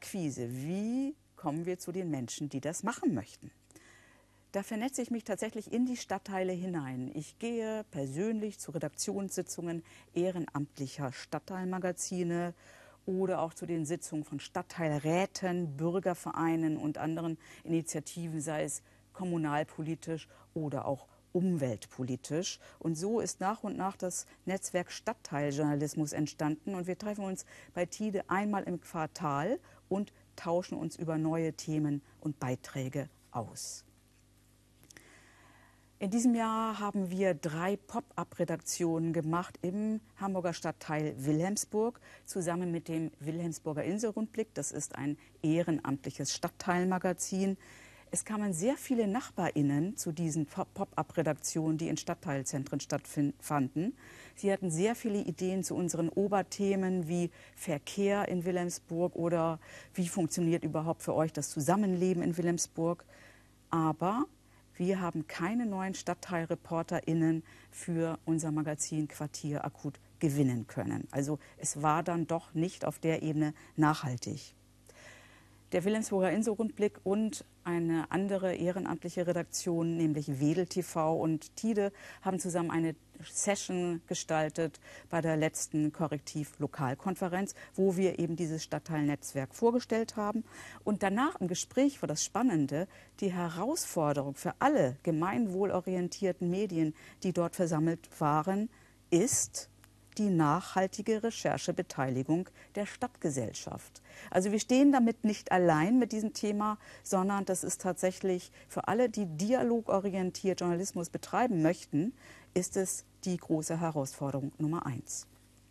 Akquise. Wie kommen wir zu den Menschen, die das machen möchten? Da vernetze ich mich tatsächlich in die Stadtteile hinein. Ich gehe persönlich zu Redaktionssitzungen ehrenamtlicher Stadtteilmagazine oder auch zu den Sitzungen von Stadtteilräten, Bürgervereinen und anderen Initiativen, sei es kommunalpolitisch oder auch umweltpolitisch. Und so ist nach und nach das Netzwerk Stadtteiljournalismus entstanden. Und wir treffen uns bei Tide einmal im Quartal und tauschen uns über neue Themen und Beiträge aus. In diesem Jahr haben wir 3 Pop-up-Redaktionen gemacht im Hamburger Stadtteil Wilhelmsburg, zusammen mit dem Wilhelmsburger Inselrundblick. Das ist ein ehrenamtliches Stadtteilmagazin. Es kamen sehr viele NachbarInnen zu diesen Pop-up-Redaktionen, die in Stadtteilzentren stattfanden. Sie hatten sehr viele Ideen zu unseren Oberthemen wie Verkehr in Wilhelmsburg oder wie funktioniert überhaupt für euch das Zusammenleben in Wilhelmsburg. Aber wir haben keine neuen StadtteilreporterInnen für unser Magazin Quartier akut gewinnen können. Also es war dann doch nicht auf der Ebene nachhaltig. Der Wilhelmsburger Inselrundblick und eine andere ehrenamtliche Redaktion, nämlich Wedel TV und Tide, haben zusammen eine Session gestaltet bei der letzten Korrektiv-Lokalkonferenz, wo wir eben dieses Stadtteilnetzwerk vorgestellt haben. Und danach im Gespräch war das Spannende, die Herausforderung für alle gemeinwohlorientierten Medien, die dort versammelt waren, ist die nachhaltige Recherchebeteiligung der Stadtgesellschaft. Also wir stehen damit nicht allein mit diesem Thema, sondern das ist tatsächlich für alle, die dialogorientiert Journalismus betreiben möchten, ist es die große Herausforderung Nummer 1.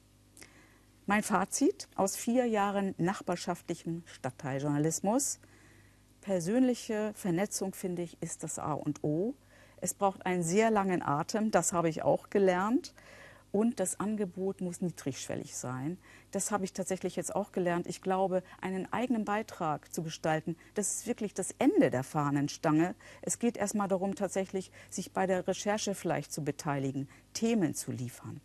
Mein Fazit aus 4 Jahren nachbarschaftlichem Stadtteiljournalismus: persönliche Vernetzung, finde ich, ist das A und O. Es braucht einen sehr langen Atem, das habe ich auch gelernt. Und das Angebot muss niedrigschwellig sein. Das habe ich tatsächlich jetzt auch gelernt. Ich glaube, einen eigenen Beitrag zu gestalten, das ist wirklich das Ende der Fahnenstange. Es geht erstmal darum, tatsächlich sich bei der Recherche vielleicht zu beteiligen, Themen zu liefern.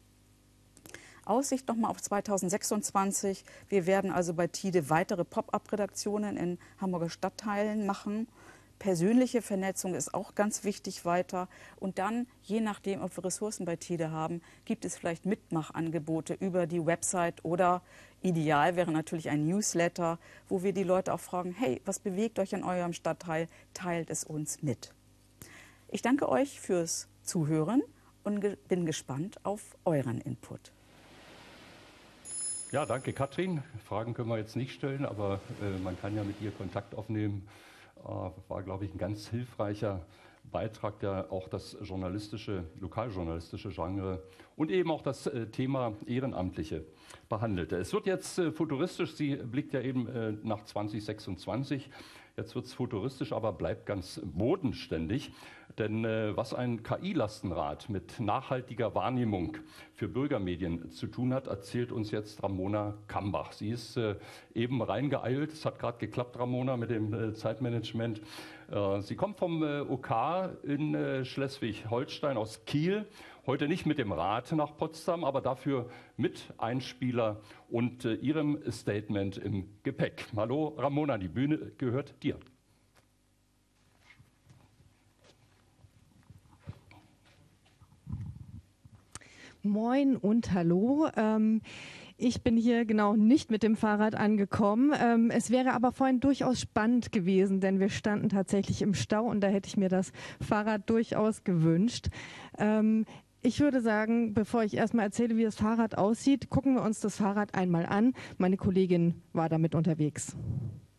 Aussicht nochmal auf 2026. Wir werden also bei Tide weitere Pop-up-Redaktionen in Hamburger Stadtteilen machen. Persönliche Vernetzung ist auch ganz wichtig weiter. Und dann, je nachdem, ob wir Ressourcen bei Tide haben, gibt es vielleicht Mitmachangebote über die Website oder ideal wäre natürlich ein Newsletter, wo wir die Leute auch fragen, hey, was bewegt euch in eurem Stadtteil? Teilt es uns mit. Ich danke euch fürs Zuhören und bin gespannt auf euren Input. Ja, danke Katrin. Fragen können wir jetzt nicht stellen, aber man kann ja mit ihr Kontakt aufnehmen. War, glaube ich, ein ganz hilfreicher Beitrag, der auch das lokaljournalistische Genre und eben auch das Thema Ehrenamtliche behandelte. Es wird jetzt futuristisch, sie blickt ja eben nach 2026. Jetzt wird es futuristisch, aber bleibt ganz bodenständig. Denn was ein KI-Lastenrad mit nachhaltiger Wahrnehmung für Bürgermedien zu tun hat, erzählt uns jetzt Ramona Kambach. Sie ist eben reingeeilt. Es hat gerade geklappt, Ramona, mit dem Zeitmanagement. Sie kommt vom OK in Schleswig-Holstein aus Kiel. Heute nicht mit dem Rad nach Potsdam, aber dafür mit Einspieler und ihrem Statement im Gepäck. Hallo Ramona, die Bühne gehört dir. Moin und hallo. Ich bin hier genau nicht mit dem Fahrrad angekommen. Es wäre aber vorhin durchaus spannend gewesen, denn wir standen tatsächlich im Stau und da hätte ich mir das Fahrrad durchaus gewünscht. Ich würde sagen, bevor ich erstmal erzähle, wie das Fahrrad aussieht, gucken wir uns das Fahrrad einmal an. Meine Kollegin war damit unterwegs.